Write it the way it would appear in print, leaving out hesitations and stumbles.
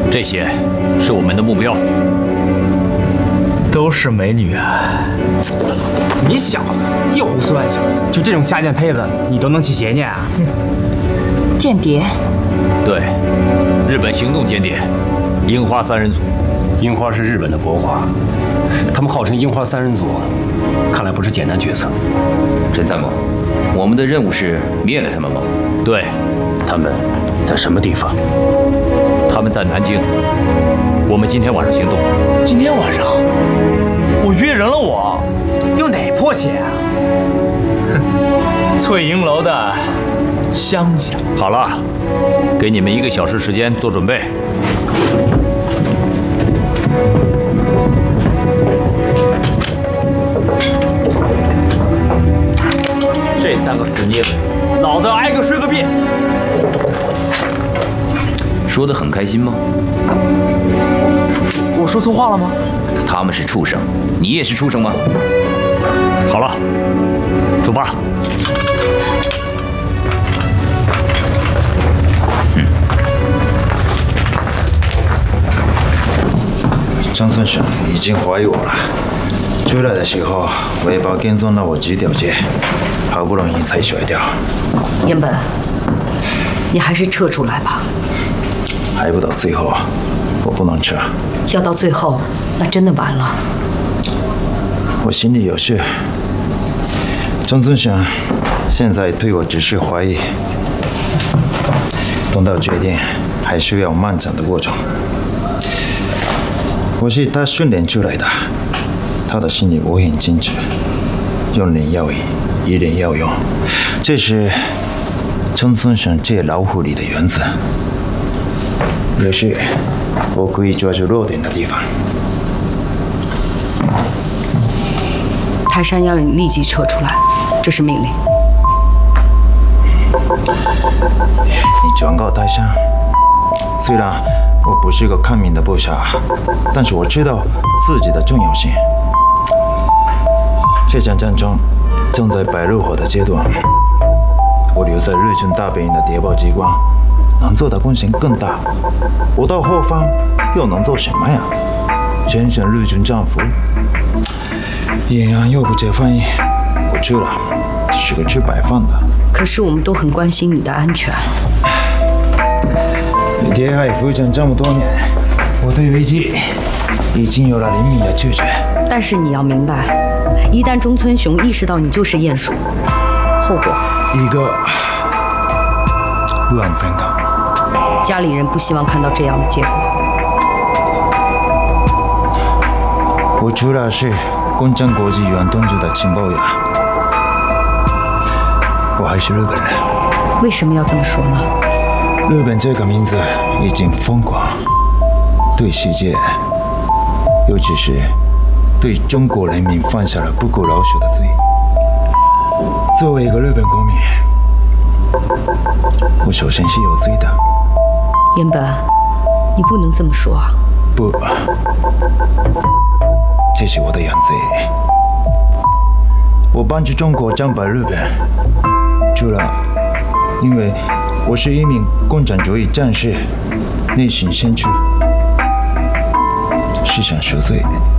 这些是我们的目标。 都是美女啊！ 你小子又胡思乱想，就这种下贱胚子，你都能起邪念啊？ 间谍？ 对，日本行动间谍，樱花三人组。 樱花是日本的国花，他们号称樱花三人组，看来不是简单角色。 陈参谋，我们的任务是灭了他们吗？ 对， 他们在什么地方？ 他们在南京。我们今天晚上行动。 今天晚上，我约人了我。 用哪破鞋啊？ 哼，翠营楼的香香。 好了，给你们1个小时时间做准备。 这3个死妮子，老子要挨个睡个遍。 说得很开心吗？ 我说错话了吗？ 他们是畜生，你也是畜生吗？ 好了，出发。 张村长已经怀疑我了。出来的时候，尾巴跟踪了我几条街，好不容易才甩掉。 岩本，你还是撤出来吧。 还不到最后，我不能撤。 要到最后，那真的完了。 我心里有事。张村长现在对我只是怀疑，等到决定还需要漫长的过程。我是他训练出来的，他的心里我很清楚。用人要义，疑人要用，这是张村长这老虎里的原则。也是我可以抓住弱点的地方。 泰山要你立即撤出来，这是命令。 你转告泰山，虽然我不是个看命的部下，但是我知道自己的重要性。这场战争正在白热化的阶段，我留在日军大本营的谍报机关，能做的贡献更大。我到后方又能做什么呀？全选日军战俘，延安又不解放役，我去了只是个吃白饭的。 可是我们都很关心你的安全。 谍海浮沉这么多年，我对危机已经有了灵敏的拒绝。 但是你要明白，一旦中村雄意识到你就是鼹鼠，后果一个乱分的。 家里人不希望看到这样的结果。 我除了是共产国际远东组的情报员，我还是日本人。 为什么要这么说呢？ 日本这个名字已经疯狂，对世界，尤其是对中国人民犯下了不可饶恕的罪。作为一个日本国民，我首先是有罪的。 岩本，你不能这么说啊！ 不，这是我的原罪。我帮助中国战败日本，除了因为我是一名共产主义战士，内心深处是想赎罪。